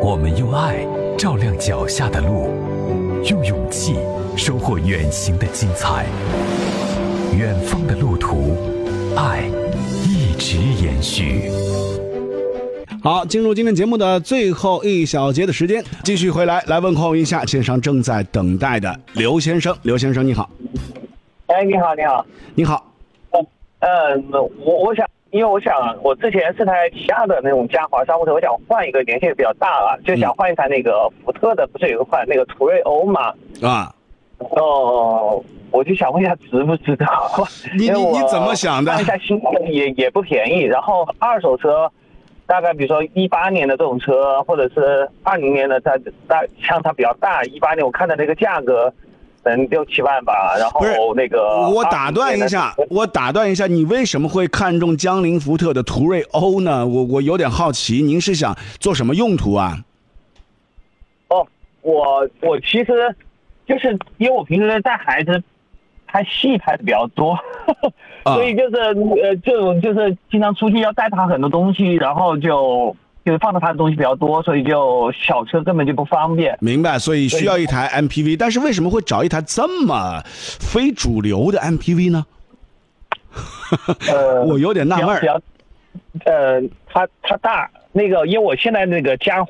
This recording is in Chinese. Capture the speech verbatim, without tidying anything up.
我们用爱照亮脚下的路，用勇气收获远行的精彩。远方的路途，爱一直延续。 好，进入今天节目的最后一小节的时间，继续回来来问候一下线上正在等待的刘先生。刘先生你好。 哎，你好，你好， 你好。 嗯，我我想，因为我想，我之前是台起亚的那种嘉华商务车，我想换一个年限比较大了，就想换一台那个福特的，不是有一款那个途锐欧嘛？ 啊。 哦，我就想问一下值不值得？ 你你你怎么想的？ 换一下新的也也不便宜，然后二手车，大概比如说一八年的这种车，或者是二零年的，它大像它比较大，一八年我看的那个价格。能六七万吧，然后那个我打断一下，我打断一下，你为什么会看中江铃福特的途锐欧呢？我我有点好奇，您是想做什么用途啊？ 哦，我我其实就是因为我平时带孩子拍戏拍的比较多，所以就是呃这种就是经常出去要带他很多东西，然后就。就是放到他的东西比较多，所以就小车根本就不方便。 明白，所以需要一台 M P V， 但是为什么会找一台这么非主流的 M P V 呢？呃，我有点纳闷。 呃，它它大那个，因为我现在那个嘉